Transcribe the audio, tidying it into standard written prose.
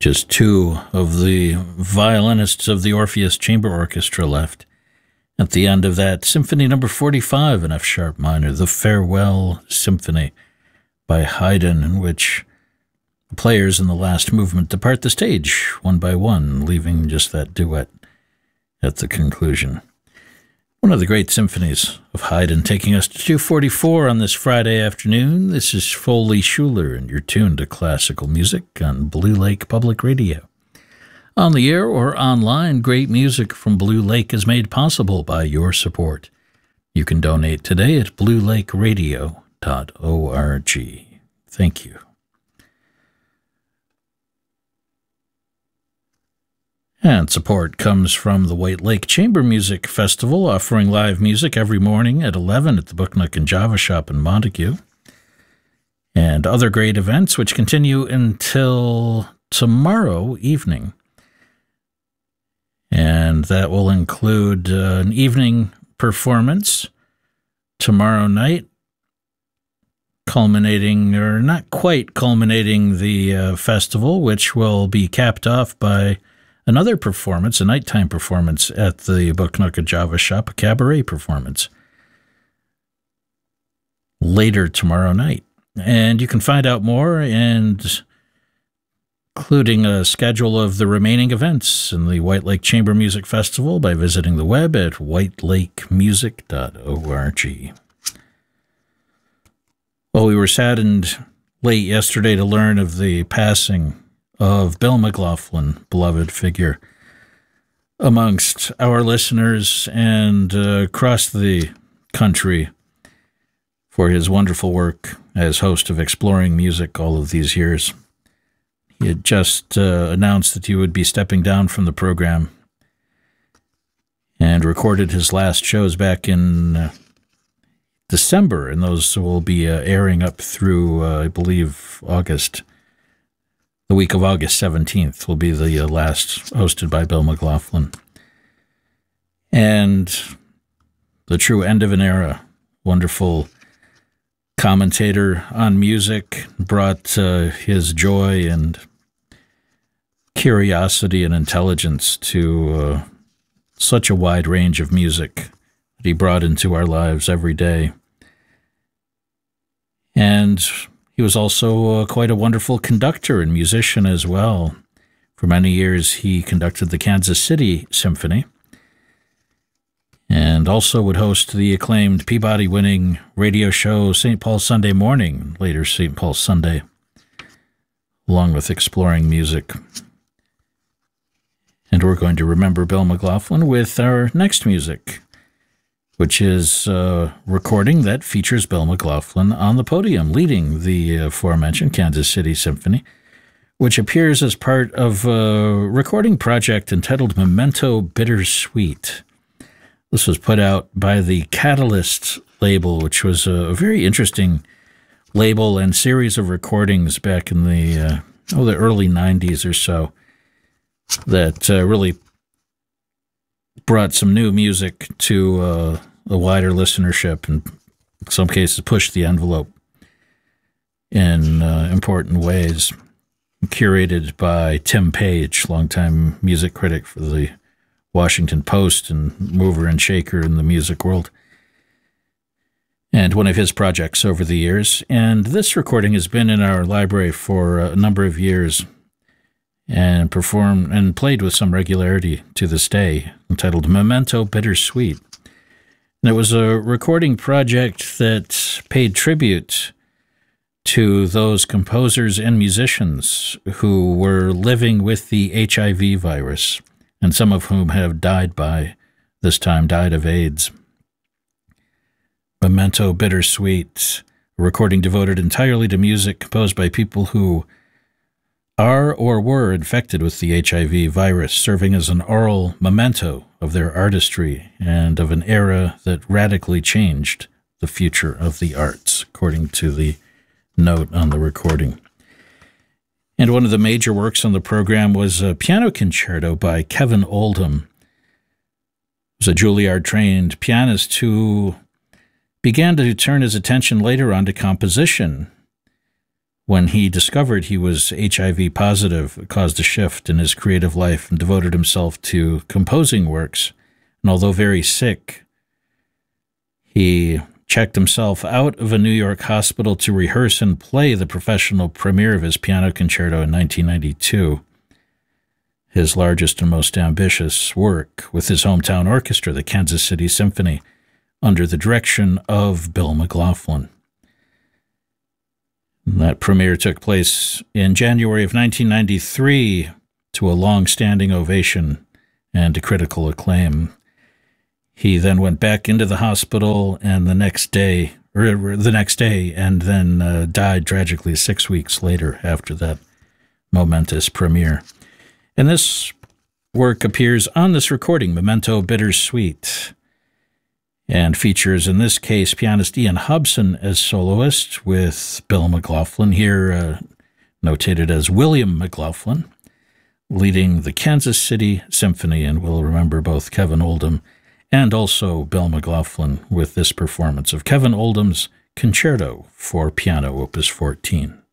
Just two of the violinists of the Orpheus Chamber Orchestra left. At the end of that, Symphony No. 45 in F-sharp minor, the Farewell Symphony by Haydn, in which the players in the last movement depart the stage one by one, leaving just that duet at the conclusion. One of the great symphonies of Haydn, taking us to 2:44 on this Friday afternoon. This is Foley Schuler, and you're tuned to classical music on Blue Lake Public Radio. On the air or online, great music from Blue Lake is made possible by your support. You can donate today at bluelakeradio.org. Thank you. And support comes from the White Lake Chamber Music Festival, offering live music every morning at 11 at the Book Nook and Java Shop in Montague. And other great events which continue until tomorrow evening. And that will include an evening performance tomorrow night, culminating, or not quite culminating, the festival, which will be capped off by another performance, a nighttime performance at the Book Nook and Java Shop, a cabaret performance later tomorrow night. And you can find out more, and including a schedule of the remaining events in the White Lake Chamber Music Festival, by visiting the web at whitelakemusic.org. Well, we were saddened late yesterday to learn of the passing of Bill McLaughlin, beloved figure amongst our listeners and across the country for his wonderful work as host of Exploring Music all of these years. He had just announced that he would be stepping down from the program and recorded his last shows back in December, and those will be airing up through, I believe, August. The week of August 17th will be the last, hosted by Bill McLaughlin. And the true end of an era. Wonderful commentator on music, brought his joy and curiosity and intelligence to such a wide range of music that he brought into our lives every day. And he was also quite a wonderful conductor and musician as well. For many years, he conducted the Kansas City Symphony and also would host the acclaimed Peabody-winning radio show St. Paul Sunday Morning, later St. Paul Sunday, along with Exploring Music. And we're going to remember Bill McLaughlin with our next music, which is a recording that features Bill McLaughlin on the podium, leading the aforementioned Kansas City Symphony, which appears as part of a recording project entitled Memento Bittersweet. This was put out by the Catalyst label, which was a very interesting label and series of recordings back in the early 90s or so that really brought some new music to a wider listenership, and in some cases pushed the envelope in important ways. Curated by Tim Page, longtime music critic for the Washington Post and mover and shaker in the music world, and one of his projects over the years. And this recording has been in our library for a number of years and performed and played with some regularity to this day, entitled Memento Bittersweet. And it was a recording project that paid tribute to those composers and musicians who were living with the HIV virus, and some of whom have died by this time, died of AIDS. Memento Bittersweet, a recording devoted entirely to music composed by people who are or were infected with the HIV virus, serving as an oral memento of their artistry and of an era that radically changed the future of the arts, according to the note on the recording. And one of the major works on the program was a piano concerto by Kevin Oldham. He was a Juilliard-trained pianist who began to turn his attention later on to composition When he discovered he was HIV positive, it caused a shift in his creative life and devoted himself to composing works. And although very sick, he checked himself out of a New York hospital to rehearse and play the professional premiere of his piano concerto in 1992, his largest and most ambitious work, with his hometown orchestra, the Kansas City Symphony, under the direction of Bill McLaughlin. That premiere took place in January of 1993 to a long-standing ovation and critical acclaim. He then went back into the hospital and the next day, and then died tragically 6 weeks later after that momentous premiere. And this work appears on this recording, Memento Bittersweet, and features, in this case, pianist Ian Hobson as soloist, with Bill McLaughlin, here notated as William McLaughlin, leading the Kansas City Symphony, and we'll remember both Kevin Oldham and also Bill McLaughlin with this performance of Kevin Oldham's Concerto for Piano, Opus 14.